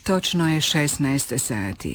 Točno je 16 sati.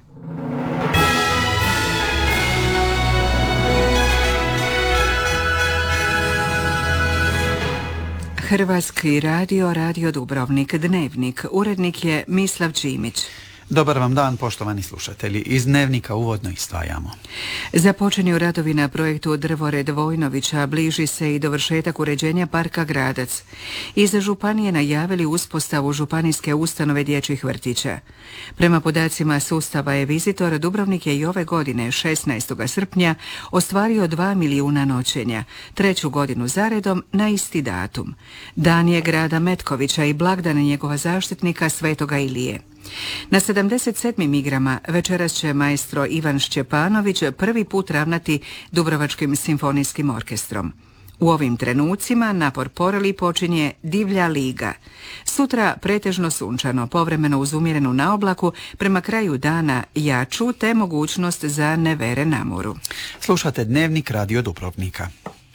Hrvatski radio, Radio Dubrovnik, Dnevnik. Urednik je Mislav Čimić. Dobar vam dan, poštovani slušatelji. Iz Dnevnika uvodno izdvajamo. Započinju radovi na projektu Drvored Vojnovića, bliži se i dovršetak uređenja Parka Gradac. Iz županije najavili uspostavu županijske ustanove dječjih vrtića. Prema podacima sustava e-Visitor, Dubrovnik je i ove godine, 16. srpnja, ostvario 2 milijuna noćenja, 3. godinu zaredom na isti datum. Dan je grada Metkovića i blagdan njegova zaštitnika Svetoga Ilije. Na 77. igrama večeras će maestro Ivan Šćepanović prvi put ravnati Dubrovačkim simfonijskim orkestrom. U ovim trenucima na Porporeli počinje Divlja liga. Sutra pretežno sunčano, povremeno uz umjerenu naoblaku, prema kraju dana jaču te mogućnost za nevere na moru. Slušate Dnevnik Radio Dubrovnika.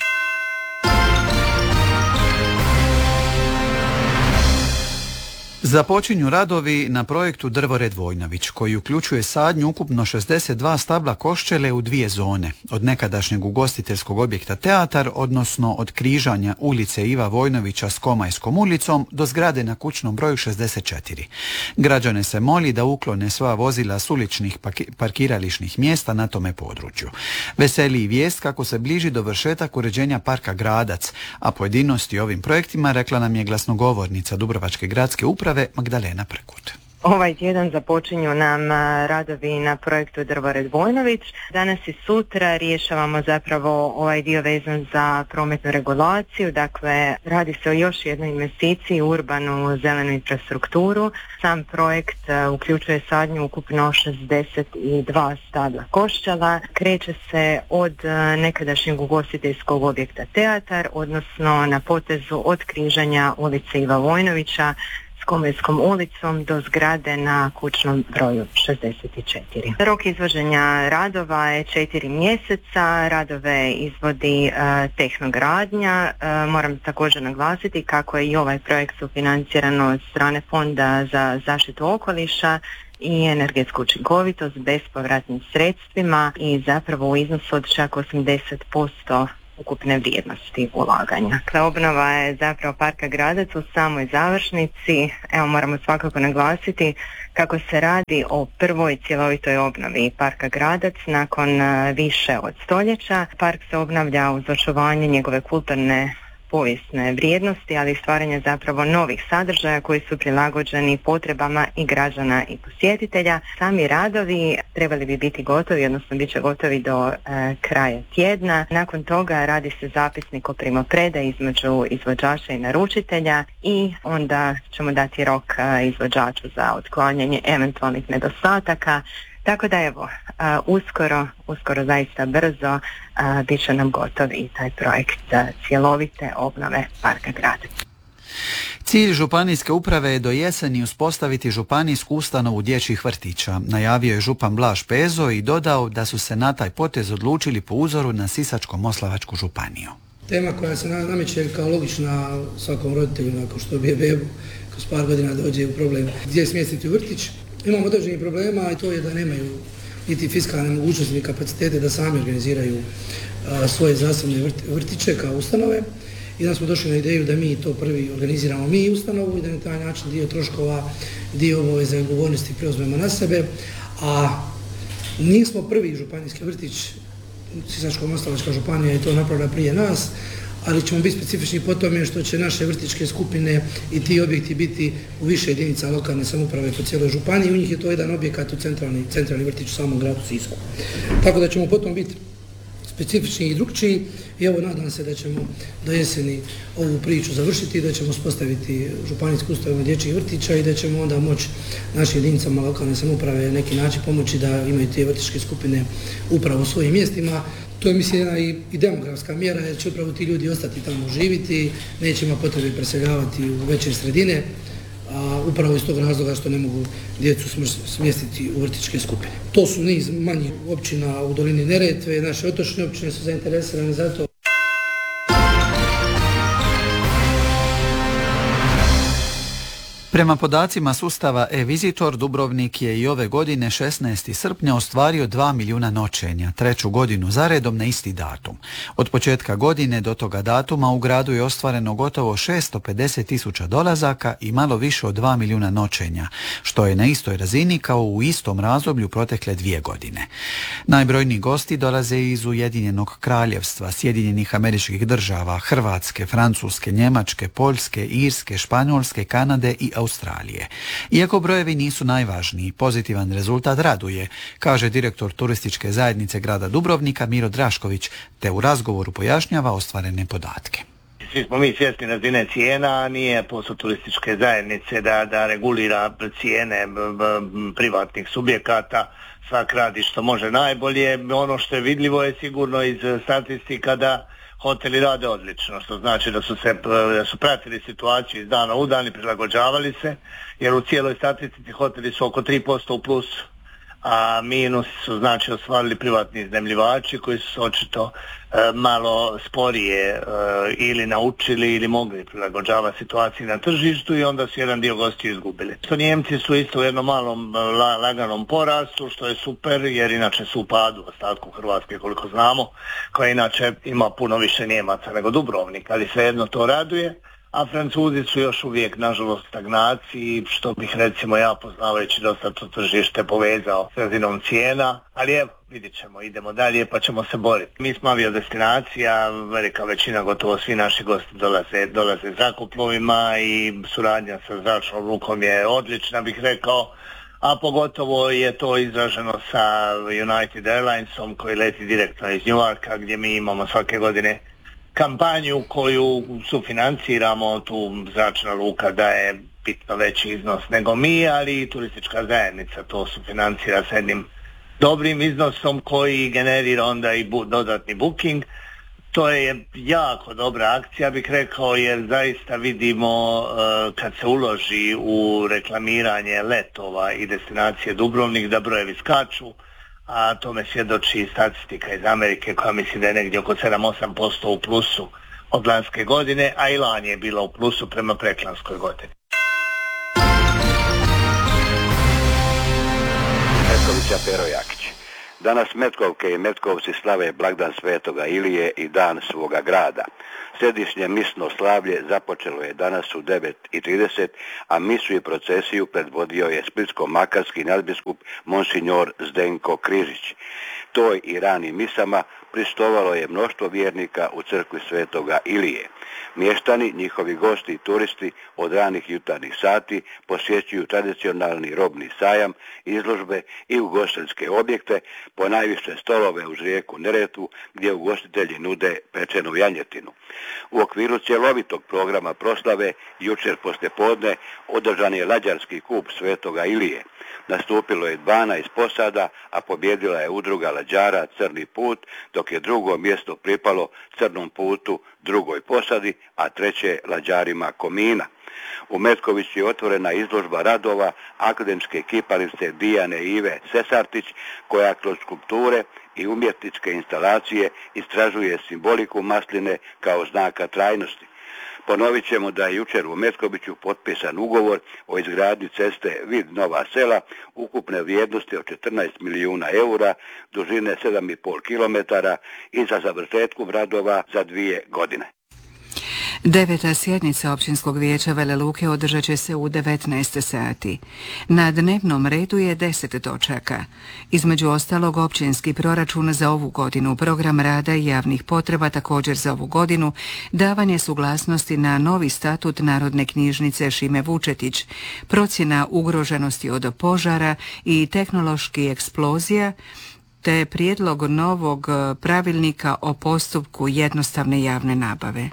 Započinju radovi na projektu Drvored Vojnović, koji uključuje sadnju ukupno 62 stabla koščele u 2 zone, od nekadašnjeg ugostiteljskog objekta Teatar, odnosno od križanja ulice Iva Vojnovića s Komajskom ulicom do zgrade na kućnom broju 64. Građane se moli da uklone sva vozila s uličnih parkirališnih mjesta na tome području. Veseli i vijest kako se bliži dovršetak uređenja Parka Gradac, a pojedinosti ovim projektima rekla nam je glasnogovornica Dubrovačke gradske uprave Magdalena Prekut. Ovaj tjedan započinju nam radovi na projektu Drvored Vojnović. Danas i sutra rješavamo zapravo ovaj dio vezan za prometnu regulaciju. Dakle, radi se o još jednoj investiciji u urbanu zelenu infrastrukturu. Sam projekt uključuje sadnju ukupno 62 stabla koščala. Kreće se od nekadašnjeg ugostiteljskog objekta Teatar, odnosno na potezu od križanja ulice Iva Vojnovića s Komajskom ulicom do zgrade na kućnom broju 64. Rok izvođenja radova je 4 mjeseca, radove izvodi Tehnogradnja. Moram također naglasiti kako je i ovaj projekt sufinanciran od strane Fonda za zaštitu okoliša i energetsku učinkovitost bespovratnim sredstvima i zapravo u iznosu od čak 80% ukupne vrijednosti ulaganja. Dakle, obnova je zapravo Parka Gradac u samoj završnici. Evo, moramo svakako naglasiti kako se radi o prvoj cjelovitoj obnovi Parka Gradac nakon više od stoljeća. Park se obnavlja uz očuvanje njegove kulturne povijesne vrijednosti, ali i stvaranje zapravo novih sadržaja koji su prilagođeni potrebama i građana i posjetitelja. Sami radovi trebali bi biti gotovi, odnosno bit će gotovi do kraja tjedna. Nakon toga radi se zapisnik o primopredaji između izvođača i naručitelja i onda ćemo dati rok izvođaču za otklanjanje eventualnih nedostataka. Tako da evo, uskoro zaista brzo bit će nam gotovi i taj projekt cjelovite obnove Parka Gradac. Cilj županijske uprave je do jeseni uspostaviti županijsku ustanovu dječjih vrtića. Najavio je župan Blaž Pezo i dodao da su se na taj potez odlučili po uzoru na Sisačko-moslavačku županiju. Tema koja se nameće kao logična svakom roditelju nakon što dobije bebu, kroz par godina dođe u problem gdje smjestiti u vrtić. Imamo određenih problema i to je da nemaju niti fiskalne mogućnosti ni kapacitete da sami organiziraju svoje zasebne vrtiće kao ustanove. I da smo došli na ideju da mi to prvi organiziramo mi ustanovu i da na taj način dio troškova, dio obaveza i odgovornosti preuzmemo na sebe. A nismo prvi županijski vrtić, Sisačko-moslavačka županija je to napravila prije nas, ali ćemo biti specifični po tome što će naše vrtićke skupine i ti objekti biti u više jedinica lokalne samouprave po cijeloj županiji. U njih je to jedan objekat u centralni vrtić u samom gradu Sisku. Tako da ćemo potom biti specifični i drukčiji i evo nadam se da ćemo do jeseni ovu priču završiti i da ćemo uspostaviti županijsku ustanovu dječjih vrtića i da ćemo onda moći našim jedinicama lokalne samouprave na neki način pomoći da imaju te vrtićke skupine upravo u svojim mjestima. To je mislim jedna i demografska mjera jer će upravo ti ljudi ostati tamo živjeti, neće imati potrebe preseljavati u veće sredine, a upravo iz tog razloga što ne mogu djecu smjestiti u vrtićke skupine. To su niz manjih općina u dolini Neretve, naše otočne općine su zainteresirane za to. Prema podacima sustava e-Visitor, Dubrovnik je i ove godine 16. srpnja ostvario 2 milijuna noćenja, 3. godinu zaredom na isti datum. Od početka godine do toga datuma u gradu je ostvareno gotovo 650.000 dolazaka i malo više od 2 milijuna noćenja, što je na istoj razini kao u istom razdoblju protekle 2 godine. Najbrojniji gosti dolaze iz Ujedinjenog Kraljevstva, Sjedinjenih Američkih Država, Hrvatske, Francuske, Njemačke, Poljske, Irske, Španjolske, Kanade i Australije. Iako brojevi nisu najvažniji, pozitivan rezultat raduje, kaže direktor turističke zajednice grada Dubrovnika Miro Drašković, te u razgovoru pojašnjava ostvarene podatke. Svi smo mi svjesni razine cijena, nije posao turističke zajednice da regulira cijene privatnih subjekata, svak radi što može najbolje. Ono što je vidljivo je sigurno iz statistika da hoteli rade odlično, što znači da su pratili situaciju iz dana u dan i prilagođavali se, jer u cijeloj statistici hoteli su oko 3% u plusu, a minus su znači ostvarili privatni iznajmljivači koji su očito malo sporije ili naučili ili mogli prilagođavati situaciji na tržištu i onda su jedan dio gostiju izgubili. Njemci su isto u jednom malom laganom porastu, što je super, jer inače su u padu u ostatku Hrvatske koliko znamo, koja inače ima puno više Njemaca nego Dubrovnik, ali svejedno to raduje. A Francuzi su još uvijek, nažalost, stagnaciji, što bih recimo ja poznavajući dosta to tržište povezao s razinom cijena, ali evo, vidjet ćemo, idemo dalje pa ćemo se boriti. Mi smo aviodestinacija, velika većina, gotovo svi naši gosti dolaze zrakoplovima i suradnja sa zračnom lukom je odlična, bih rekao, a pogotovo je to izraženo sa United Airlinesom koji leti direktno iz New Yorka, gdje mi imamo svake godine kampanju koju sufinanciramo, tu zračna luka daje bitno veći iznos nego mi, ali i turistička zajednica to sufinancira s jednim dobrim iznosom koji generira onda i dodatni booking. To je jako dobra akcija, bih rekao, jer zaista vidimo kad se uloži u reklamiranje letova i destinacije Dubrovnik da brojevi skaču, a tome svjedoči statistika iz Amerike koja mislim da je negdje oko 7-8% u plusu od lanjske godine, a i lani je bila u plusu prema preklanskoj godini. Metkovića Pero Jakić. Danas Metkovke i Metkovci slave blagdan Svetoga Ilije i dan svoga grada. Središnje misno slavlje započelo je danas u 9:30, a misu i procesiju predvodio je splitsko-makarski nadbiskup Monsignor Zdenko Križić. Toj i ranim misama pristovalo je mnoštvo vjernika u crkvi Svetoga Ilije. Mještani, njihovi gosti i turisti od ranih jutarnjih sati posjećuju tradicionalni robni sajam, izložbe i ugostiteljske objekte, ponajviše stolove uz rijeku Neretvu gdje ugostitelji nude pečenu janjetinu. U okviru cjelovitog programa proslave jučer poslijepodne održan je lađarski kup Svetoga Ilije. Nastupilo je 12 posada, a pobjedila je udruga lađara Crni put, dok je drugo mjesto pripalo Crnom putu, drugoj posadi, a treće lađarima Komina. U Metkoviću je otvorena izložba radova akademske kiparice Dijane Ive Sesartić, koja kroz skulpture i umjetničke instalacije istražuje simboliku masline kao znaka trajnosti. Ponovit ćemo da je jučer u Metkoviću potpisan ugovor o izgradnji ceste Vid Nova Sela ukupne vrijednosti od 14 milijuna eura, dužine 7,5 km i za završetkom radova za 2 godine. 9. sjednica Općinskog vijeća Vele Luke održat će se u 19 sati. Na dnevnom redu je 10 točaka. Između ostalog, općinski proračun za ovu godinu, program rada i javnih potreba također za ovu godinu, davanje suglasnosti na novi statut Narodne knjižnice Šime Vučetić, procjena ugroženosti od požara i tehnoloških eksplozija, te prijedlog novog pravilnika o postupku jednostavne javne nabave.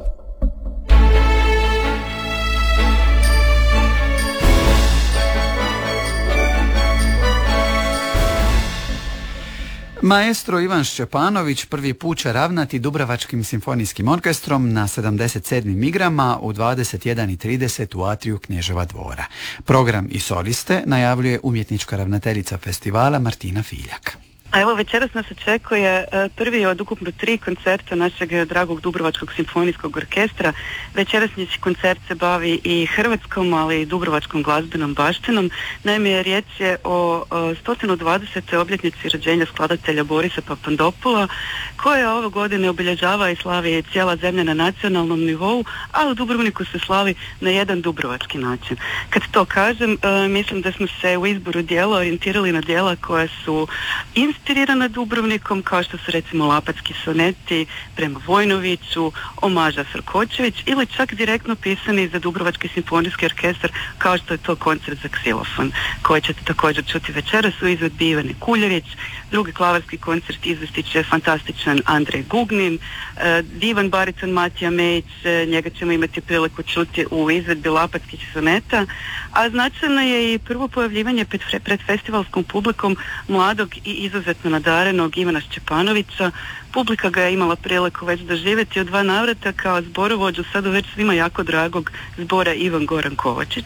Maestro Ivan Šćepanović prvi put će ravnati Dubrovačkim simfonijskim orkestrom na 77. igrama u 21:30 u atriju Knježeva dvora. Program i soliste najavljuje umjetnička ravnateljica festivala Martina Filjak. A evo, večeras nas očekuje prvi od ukupno 3 koncerta našeg dragog Dubrovačkog simfonijskog orkestra. Večerasnji koncert se bavi i hrvatskom, ali i dubrovačkom glazbenom baštinom. Naime, riječ je o 120. obljetnici rođenja skladatelja Borisa Papandopula, koje ove godine obilježava i slavi cijela zemlja na nacionalnom nivou, a u Dubrovniku se slavi na jedan dubrovački način. Kad to kažem, mislim da smo se u izboru dijela orijentirali na dijela koja su inspirirana Dubrovnikom, kao što su recimo Lapatski soneti prema Vojnoviću, Omaža Frkočević, ili čak direktno pisani za Dubrovački simfonijski orkestar, kao što je to koncert za ksilofon, koji ćete također čuti večeras u izvedbi Ivane Kuljević. Drugi klavarski koncert izvesti će fantastičan Andrej Gugnin, divan bariton Matija Mejić, njega ćemo imati priliku čuti u izvedbi Lapatskih soneta, a značajno je i prvo pojavljivanje pred festivalskom publikom mladog i izuzetno nadarenog Ivana Šćepanovića. Publika ga je imala priliku već doživjeti u 2 navrata kao zborovođu sada već svima jako dragog zbora Ivan Goran Kovačić.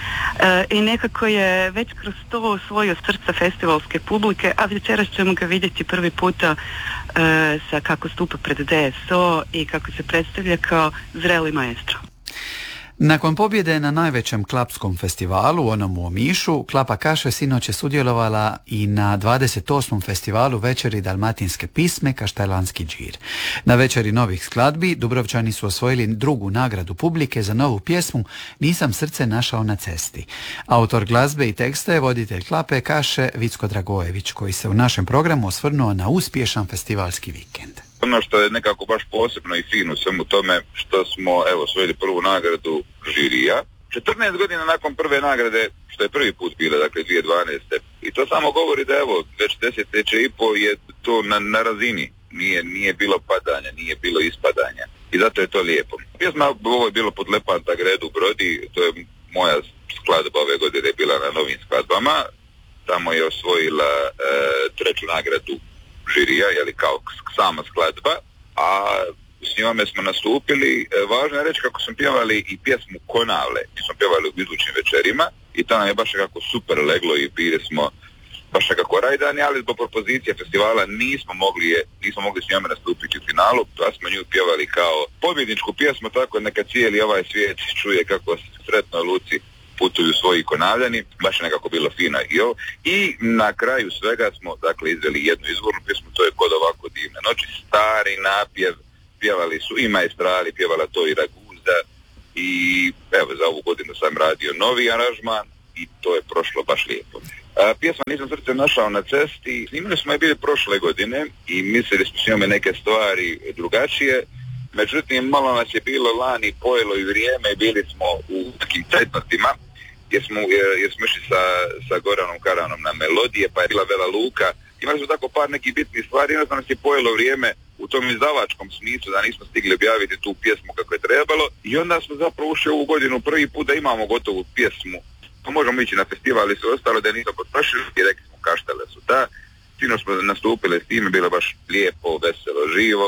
I nekako je već kroz to osvojio srca festivalske publike, a večeras ćemo ga vidjeti prvi puta sa kako stupa pred DSO i kako se predstavlja kao zreli maestro. Nakon pobjede na najvećem klapskom festivalu, onom u Omišu, Klapa Kaše sinoć je sudjelovala i na 28. festivalu Večeri dalmatinske pisme Kaštelanski džir. Na Večeri novih skladbi Dubrovčani su osvojili drugu nagradu publike za novu pjesmu Nisam srce našao na cesti. Autor glazbe i teksta je voditelj Klape Kaše Vicko Dragojević, koji se u našem programu osvrnuo na uspješan festivalski vikend. Ono što je nekako baš posebno i fino u svemu tome, što smo osvojili prvu nagradu žirija. 14 godina nakon prve nagrade, što je prvi put bila, dakle 2012. I to samo govori da već desetljeće i po je to na razini. Nije bilo padanja, nije bilo ispadanja. I zato je to lijepo. Pjesma, ovo je bilo pod Lepanta Gredu Brodi, to je moja skladba ove godine je bila na novim skladbama. Tamo je osvojila 3. nagradu žirija, kao sama skladba, a s njome smo nastupili. Važno je reći kako smo pjevali i pjesmu Konavle, mi smo pjevali u idućim večerima i to nam je baš kako super leglo i bili smo baš kako rajdani, ali zbog propozicije festivala nismo mogli s njome nastupiti u finalu, pa smo nju pjevali kao pobjedničku pjesmu, tako neka cijeli ovaj svijet čuje kako sretno Luci putuju svoji Konavljani, baš je nekako bilo fina i ovo. I na kraju svega smo izveli jednu izvornu pjesmu, to je Kod ovako divne noći, stari napjev, pjevali su i maestrali, pjevala to i Raguza i za ovu godinu sam radio novi aranžman i to je prošlo baš lijepo. Pjesma Nisam srce našao na cesti, snimili smo je bili prošle godine i mislili smo s njome neke stvari drugačije. Međutim, malo nas je bilo lani, pojelo i vrijeme, bili smo u nekim cetnostima, jer smo išli sa Goranom Karanom na melodije, pa je bila Vela Luka. Imali smo tako par nekih bitnih stvari, jednostavno nas je pojelo vrijeme u tom izdavačkom smislu da nismo stigli objaviti tu pjesmu kako je trebalo i onda smo zapravo ušli ovu godinu prvi put da imamo gotovu pjesmu. Pa možemo ići na festival i sve ostalo da nismo potrošili i rekli smo Kaštele su da. Sino smo nastupili s time, bilo baš lijepo, veselo, živo.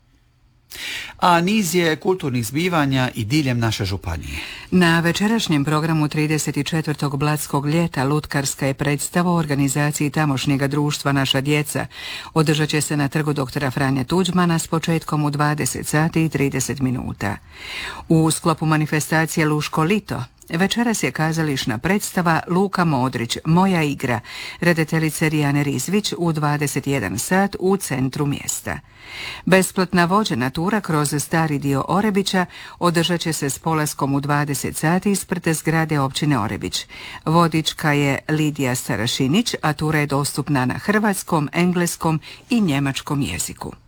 A niz je kulturnih zbivanja i diljem naše županije. Na večerašnjem programu 34. Blatskog ljeta lutkarska je predstava u organizaciji tamošnjega društva Naša djeca. Održat će se na trgu doktora Franje Tuđmana s početkom u 20 sati i 30 minuta. U sklopu manifestacije Luško lito večeras je kazališna predstava Luka Modrić, Moja igra, redateljice Rijane Rizvić u 21 sat u centru mjesta. Besplatna vođena tura kroz stari dio Orebića održat će se s polaskom u 20 sati ispred zgrade općine Orebić. Vodička je Lidija Starašinić, a tura je dostupna na hrvatskom, engleskom i njemačkom jeziku.